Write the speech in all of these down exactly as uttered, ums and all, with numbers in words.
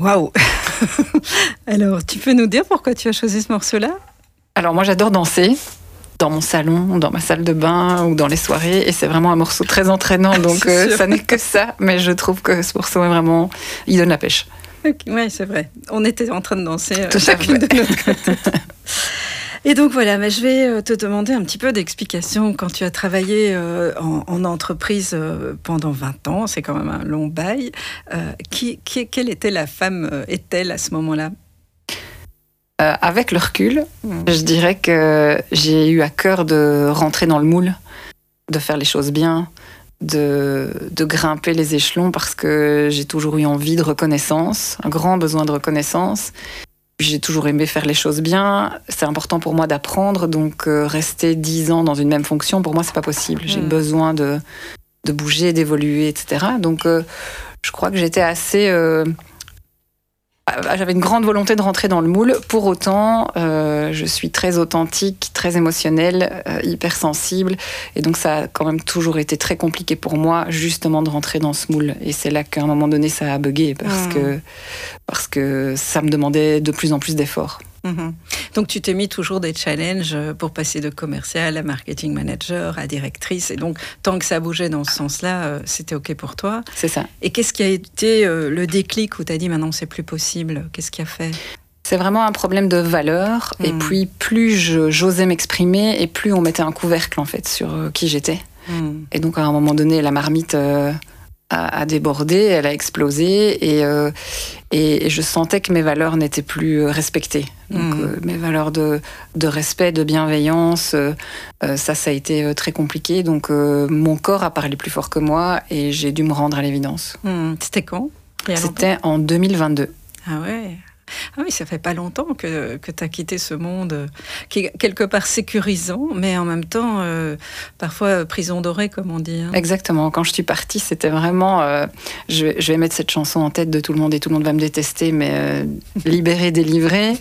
Waouh. Alors, tu peux nous dire pourquoi tu as choisi ce morceau-là ? Alors moi j'adore danser, dans mon salon, dans ma salle de bain ou dans les soirées, et c'est vraiment un morceau très entraînant, donc euh, ça n'est que ça, mais je trouve que ce morceau est vraiment, il donne la pêche. Okay, oui, c'est vrai. On était en train de danser euh, chacune de notre côté. Et donc voilà, mais je vais te demander un petit peu d'explications. Quand tu as travaillé euh, en, en entreprise euh, pendant vingt ans, c'est quand même un long bail, euh, qui, qui, quelle était la femme, euh, est-elle à ce moment-là ? euh, Avec le recul, mmh. je dirais que j'ai eu à cœur de rentrer dans le moule, de faire les choses bien, de, de grimper les échelons, parce que j'ai toujours eu envie de reconnaissance, un grand besoin de reconnaissance. J'ai toujours aimé faire les choses bien. C'est important pour moi d'apprendre, donc euh, rester dix ans dans une même fonction, pour moi, c'est pas possible. J'ai mmh. besoin de, de bouger, d'évoluer, et cetera. Donc, euh, je crois que j'étais assez... Euh, j'avais une grande volonté de rentrer dans le moule. Pour autant, euh, je suis très authentique, très émotionnelle, euh, hypersensible. Et donc, ça a quand même toujours été très compliqué pour moi, justement, de rentrer dans ce moule. Et c'est là qu'à un moment donné, ça a bugué, parce, mmh. que, parce que ça me demandait de plus en plus d'efforts. Mmh. Donc tu t'es mis toujours des challenges pour passer de commercial à marketing manager, à directrice, et donc tant que ça bougeait dans ce sens-là, euh, c'était ok pour toi. C'est ça. Et qu'est-ce qui a été euh, le déclic où tu as dit maintenant c'est plus possible ? Qu'est-ce qui a fait ? C'est vraiment un problème de valeur, mmh. et puis plus je, j'osais m'exprimer, et plus on mettait un couvercle en fait sur euh, qui j'étais. Mmh. Et donc à un moment donné, la marmite... Euh, a débordé, elle a explosé, et, euh, et je sentais que mes valeurs n'étaient plus respectées. Donc mmh. euh, mes valeurs de, de respect, de bienveillance, euh, ça, ça a été très compliqué. Donc euh, mon corps a parlé plus fort que moi, et j'ai dû me rendre à l'évidence. Mmh. C'était quand ? C'était en deux mille vingt-deux. Ah ouais. Ah oui, ça fait pas longtemps que, que tu as quitté ce monde euh, qui est quelque part sécurisant, mais en même temps, euh, parfois prison dorée, comme on dit. Hein. Exactement. Quand je suis partie, c'était vraiment... Euh, je, vais, je vais mettre cette chanson en tête de tout le monde, et tout le monde va me détester, mais euh, libéré, délivré.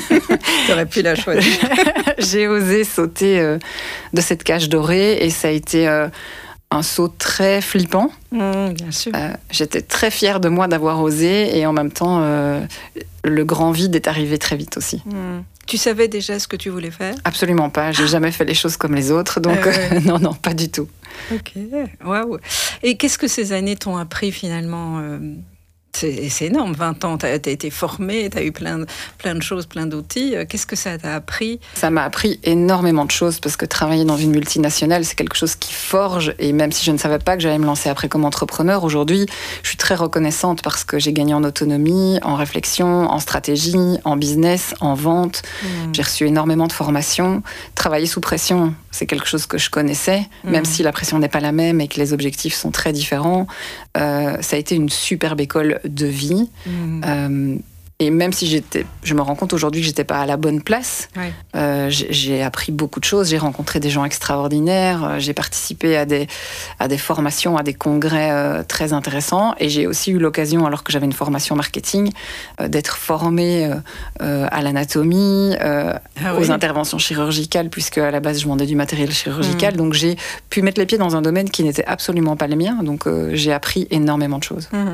Tu aurais pu la choisir. J'ai osé sauter euh, de cette cage dorée, et ça a été... Euh, un saut très flippant. Mmh, bien sûr. Euh, j'étais très fière de moi d'avoir osé, et en même temps, euh, le grand vide est arrivé très vite aussi. Mmh. Tu savais déjà ce que tu voulais faire ? Absolument pas. J'ai jamais fait les choses comme les autres, donc euh, ouais. euh, non, non, pas du tout. Ok, waouh. Et qu'est-ce que ces années t'ont appris finalement ? euh... C'est, c'est énorme, vingt ans, tu as été formée, tu as eu plein de, plein de choses, plein d'outils. Qu'est-ce que ça t'a appris ? Ça m'a appris énormément de choses, parce que travailler dans une multinationale, c'est quelque chose qui forge. Et même si je ne savais pas que j'allais me lancer après comme entrepreneur, aujourd'hui, je suis très reconnaissante parce que j'ai gagné en autonomie, en réflexion, en stratégie, en business, en vente. Mmh. J'ai reçu énormément de formations. Travailler sous pression, c'est quelque chose que je connaissais, mmh. même si la pression n'est pas la même et que les objectifs sont très différents. Euh, ça a été une superbe école de vie. Mmh. Euh, et même si j'étais, je me rends compte aujourd'hui que j'étais pas à la bonne place, ouais. euh, j'ai, j'ai appris beaucoup de choses, j'ai rencontré des gens extraordinaires, euh, j'ai participé à des, à des formations, à des congrès euh, très intéressants, et j'ai aussi eu l'occasion, alors que j'avais une formation marketing, euh, d'être formée euh, euh, à l'anatomie, euh, ah aux oui. interventions chirurgicales, puisque à la base je vendais du matériel chirurgical, mmh. donc j'ai pu mettre les pieds dans un domaine qui n'était absolument pas le mien, donc euh, j'ai appris énormément de choses. Mmh.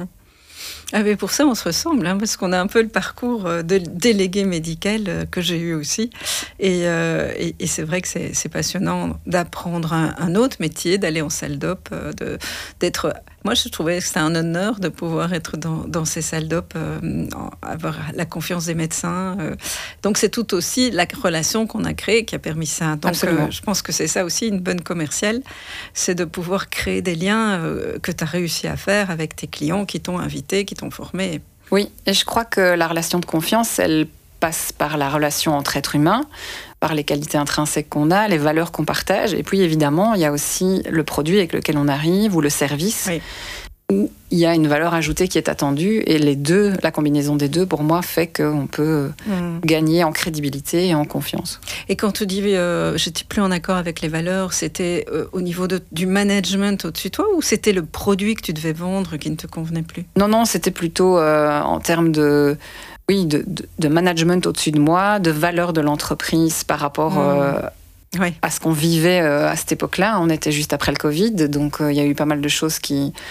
Ah mais pour ça, on se ressemble, hein, parce qu'on a un peu le parcours de délégué médical que j'ai eu aussi. Et, euh, et, et c'est vrai que c'est, c'est passionnant d'apprendre un, un autre métier, d'aller en salle d'op, de, d'être... Moi, je trouvais que c'était un honneur de pouvoir être dans, dans ces salles d'op, euh, avoir la confiance des médecins. Euh. Donc, c'est tout aussi la relation qu'on a créée qui a permis ça. Donc, euh, je pense que c'est ça aussi, une bonne commerciale, c'est de pouvoir créer des liens euh, que tu as réussi à faire avec tes clients qui t'ont invité, qui t'ont formé. Oui, et je crois que la relation de confiance, elle passe par la relation entre êtres humains, par les qualités intrinsèques qu'on a, les valeurs qu'on partage, et puis évidemment, il y a aussi le produit avec lequel on arrive, ou le service, oui. où il y a une valeur ajoutée qui est attendue, et les deux, la combinaison des deux, pour moi, fait qu'on peut mmh. gagner en crédibilité et en confiance. Et quand tu dis euh, « j'étais plus en accord avec les valeurs », c'était euh, au niveau de, du management au-dessus de toi, ou c'était le produit que tu devais vendre qui ne te convenait plus ? Non, non, c'était plutôt euh, en termes de... Oui, de, de, de management au-dessus de moi, de valeur de l'entreprise par rapport mmh. euh, oui. à ce qu'on vivait euh, à cette époque-là. On était juste après le Covid, donc il euh, y a eu pas mal de choses qui,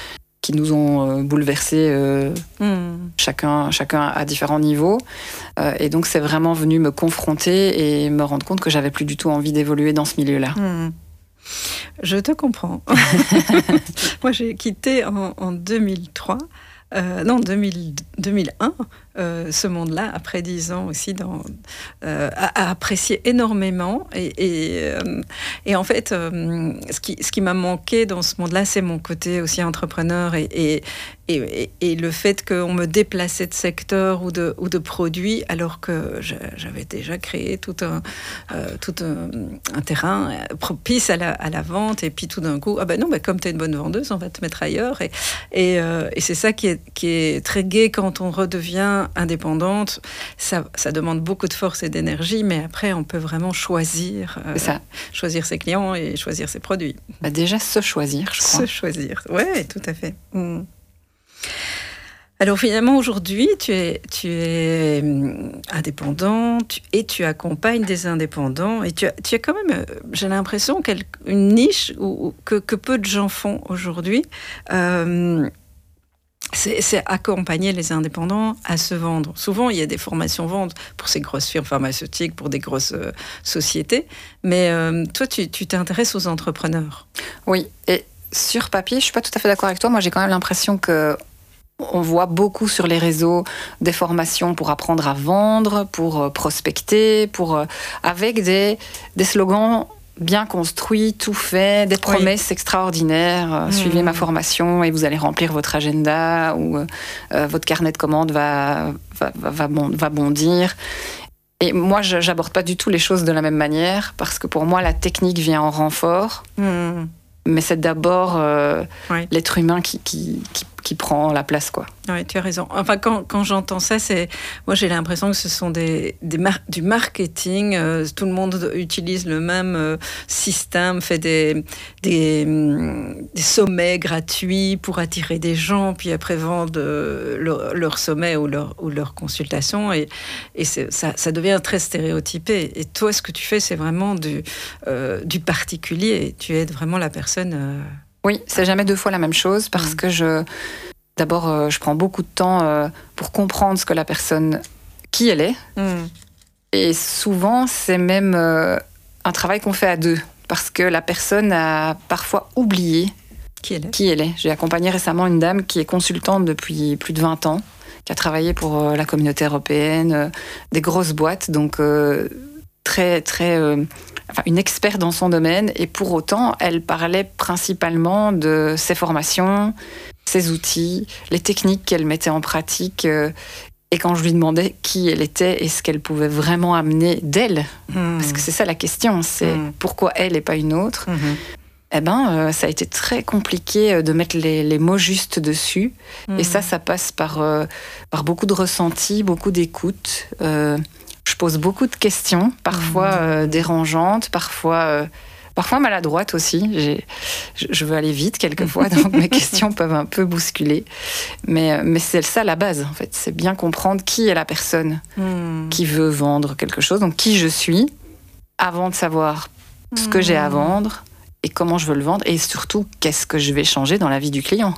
qui nous ont euh, bouleversés, euh, mmh. chacun, chacun à différents niveaux. Euh, et donc, c'est vraiment venu me confronter et me rendre compte que j'avais plus du tout envie d'évoluer dans ce milieu-là. Mmh. Je te comprends. Moi, j'ai quitté en, en deux mille trois. Euh, non, deux mille, deux mille un, euh, ce monde-là, après dix ans aussi, dans, euh, à, à apprécier énormément. Et, et, euh, et en fait, euh, ce qui, ce qui m'a manqué dans ce monde-là, c'est mon côté aussi entrepreneur et, et, et, et le fait qu'on me déplaçait de secteur ou de, ou de produit, alors que j'avais déjà créé tout un, euh, tout un, un terrain propice à la, à la vente. Et puis tout d'un coup, ah ben non, ben comme tu es une bonne vendeuse, on va te mettre ailleurs. Et, et, euh, et c'est ça qui est, qui est très gai quand on redevient indépendante. Ça, ça demande beaucoup de force et d'énergie, mais après, on peut vraiment choisir, euh, ça. choisir ses clients et choisir ses produits. Bah déjà, se choisir, je crois. Se choisir, oui, tout à fait. Mmh. Alors finalement, aujourd'hui, tu es, tu es indépendant tu, et tu accompagnes des indépendants. Et tu as, tu as quand même, j'ai l'impression, une niche où, que, que peu de gens font aujourd'hui. Euh, c'est, c'est accompagner les indépendants à se vendre. Souvent, il y a des formations ventes pour ces grosses firmes pharmaceutiques, pour des grosses euh, sociétés. Mais euh, toi, tu, tu t'intéresses aux entrepreneurs. Oui, et sur papier, je ne suis pas tout à fait d'accord avec toi. Moi, j'ai quand même l'impression que on voit beaucoup sur les réseaux des formations pour apprendre à vendre, pour prospecter, pour, avec des, des slogans bien construits, tout fait, des promesses oui. extraordinaires. Mmh. Suivez ma formation et vous allez remplir votre agenda ou euh, votre carnet de commandes va, va, va, va bondir. Et moi, je n'aborde pas du tout les choses de la même manière parce que pour moi, la technique vient en renfort. Mmh. Mais c'est d'abord euh, oui. l'être humain qui, qui, qui, qui prend la place, quoi. Oui, tu as raison. Enfin, quand, quand j'entends ça, c'est... moi, j'ai l'impression que ce sont des, des mar... du marketing. Euh, tout le monde utilise le même euh, système, fait des, des, des sommets gratuits pour attirer des gens, puis après vendent euh, leur, leur sommet ou leur, ou leur consultation. Et, et c'est, ça, ça devient très stéréotypé. Et toi, ce que tu fais, c'est vraiment du, euh, du particulier. Tu aides vraiment la personne... Euh... Oui, c'est jamais deux fois la même chose parce mmh. que je... D'abord, euh, je prends beaucoup de temps euh, pour comprendre ce que la personne... qui elle est. Mmh. Et souvent, c'est même euh, un travail qu'on fait à deux parce que la personne a parfois oublié qui elle est. Qui elle est. J'ai accompagné récemment une dame qui est consultante depuis plus de vingt ans, qui a travaillé pour euh, la communauté européenne, euh, des grosses boîtes, donc euh, très, très... Euh, Enfin, une experte dans son domaine, et pour autant, elle parlait principalement de ses formations, ses outils, les techniques qu'elle mettait en pratique. Euh, et quand je lui demandais qui elle était et ce qu'elle pouvait vraiment amener d'elle, mmh. parce que c'est ça la question, c'est mmh. pourquoi elle et pas une autre, mmh. eh ben, euh, ça a été très compliqué de mettre les, les mots justes dessus. Mmh. Et ça, ça passe par, euh, par beaucoup de ressentis, beaucoup d'écoute. Euh, Je pose beaucoup de questions, parfois euh, dérangeantes, parfois, euh, parfois maladroites aussi. J'ai, je veux aller vite quelquefois, donc mes questions peuvent un peu bousculer. Mais, mais c'est ça la base, en fait. C'est bien comprendre qui est la personne mmh. qui veut vendre quelque chose, donc qui je suis, avant de savoir ce que j'ai à vendre et comment je veux le vendre, et surtout, qu'est-ce que je vais changer dans la vie du client.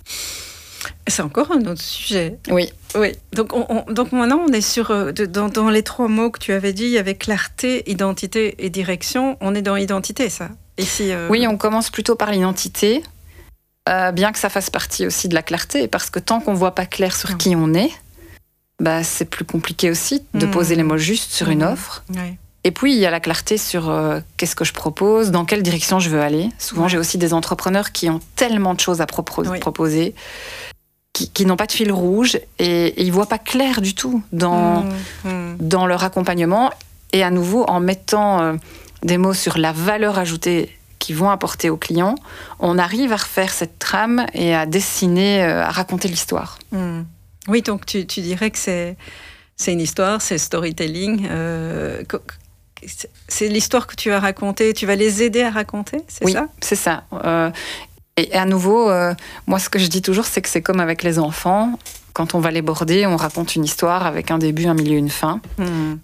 C'est encore un autre sujet. Oui. Oui. Donc, on, on, donc maintenant, on est sur... Euh, de, dans, dans les trois mots que tu avais dit, il y avait clarté, identité et direction. On est dans identité, ça. Ici, euh... Oui, on commence plutôt par l'identité, euh, bien que ça fasse partie aussi de la clarté, parce que tant qu'on ne voit pas clair sur mmh. qui on est, bah, c'est plus compliqué aussi de mmh. poser les mots justes sur mmh. une offre. Oui. Et puis, il y a la clarté sur euh, qu'est-ce que je propose, dans quelle direction je veux aller. Souvent, oui. j'ai aussi des entrepreneurs qui ont tellement de choses à propos- oui. proposer, qui, qui n'ont pas de fil rouge et, et ils ne voient pas clair du tout dans, mmh, mmh. dans leur accompagnement. Et à nouveau, en mettant euh, des mots sur la valeur ajoutée qu'ils vont apporter aux clients, on arrive à refaire cette trame et à dessiner, euh, à raconter l'histoire. Mmh. Oui, donc tu, tu dirais que c'est, c'est une histoire, c'est storytelling. Euh, c'est l'histoire que tu as racontée, tu vas les aider à raconter, c'est oui, ça ? Oui, c'est ça. Euh, Et à nouveau, euh, moi, ce que je dis toujours, c'est que c'est comme avec les enfants. Quand on va les border, on raconte une histoire avec un début, un milieu, une fin. Mmh.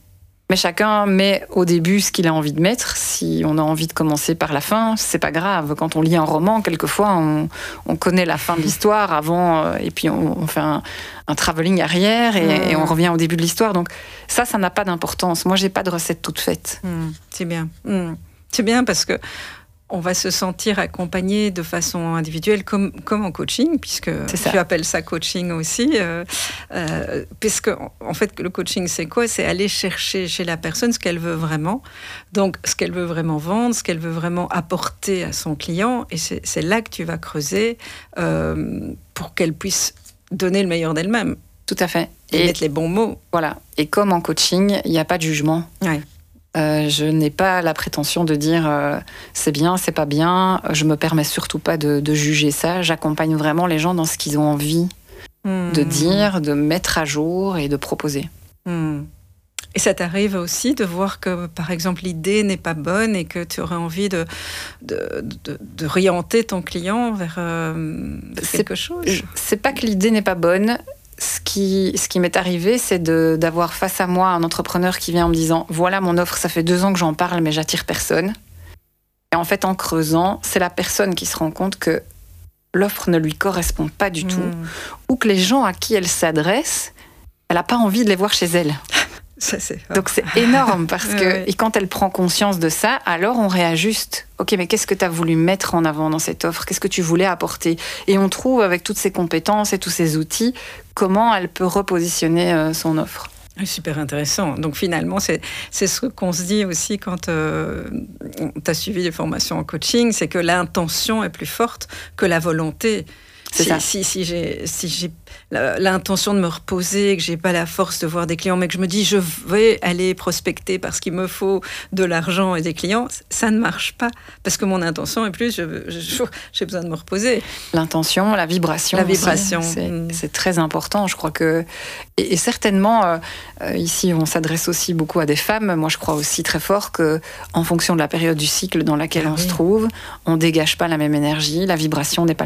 Mais chacun met au début ce qu'il a envie de mettre. Si on a envie de commencer par la fin, c'est pas grave. Quand on lit un roman, quelquefois, on, on connaît la fin de l'histoire avant, euh, et puis on, on fait un, un travelling arrière et, mmh. et on revient au début de l'histoire. Donc ça, ça n'a pas d'importance. Moi, j'ai pas de recette toute faite. Mmh, c'est bien. Mmh. C'est bien parce que on va se sentir accompagné de façon individuelle, comme, comme en coaching, puisque tu appelles ça coaching aussi. Euh, euh, puisque, en fait, le coaching, c'est quoi ? C'est aller chercher chez la personne ce qu'elle veut vraiment. Donc, ce qu'elle veut vraiment vendre, ce qu'elle veut vraiment apporter à son client. Et c'est, c'est là que tu vas creuser euh, pour qu'elle puisse donner le meilleur d'elle-même. Tout à fait. Et, et mettre les bons mots. Voilà. Et comme en coaching, il n'y a pas de jugement. Ouais. Euh, je n'ai pas la prétention de dire euh, c'est bien, c'est pas bien. Je me permets surtout pas de, de juger ça. J'accompagne vraiment les gens dans ce qu'ils ont envie mmh. de dire, de mettre à jour et de proposer. Mmh. Et ça t'arrive aussi de voir que, par exemple, l'idée n'est pas bonne et que tu aurais envie de, de, de, de orienter ton client vers, euh, vers quelque chose ? C'est pas que l'idée n'est pas bonne. Ce qui, ce qui m'est arrivé, c'est de, d'avoir face à moi un entrepreneur qui vient en me disant « Voilà mon offre, ça fait deux ans que j'en parle, mais j'attire personne. » Et en fait, en creusant, c'est la personne qui se rend compte que l'offre ne lui correspond pas du mmh. tout, ou que les gens à qui elle s'adresse, elle n'a pas envie de les voir chez elle. Ça, c'est Donc c'est énorme parce que, oui. et quand elle prend conscience de ça, alors on réajuste. Ok, mais qu'est-ce que tu as voulu mettre en avant dans cette offre ? Qu'est-ce que tu voulais apporter ? Et on trouve avec toutes ces compétences et tous ces outils, comment elle peut repositionner euh, son offre. Super intéressant. Donc finalement, c'est, c'est ce qu'on se dit aussi quand euh, tu as suivi des formations en coaching, c'est que l'intention est plus forte que la volonté. C'est si, ça. Si, si, j'ai, si j'ai l'intention de me reposer, que j'ai pas la force de voir des clients, mais que je me dis je vais aller prospecter parce qu'il me faut de l'argent et des clients, ça ne marche pas. Parce que mon intention est plus, je, je, j'ai besoin de me reposer. L'intention, la vibration. La vibration. Aussi, c'est, mmh. c'est très important, je crois que... Et, et certainement, euh, ici, on s'adresse aussi beaucoup à des femmes. Moi, je crois aussi très fort qu'en fonction de la période du cycle dans laquelle ah, on oui. se trouve, on dégage pas la même énergie, la vibration n'est pas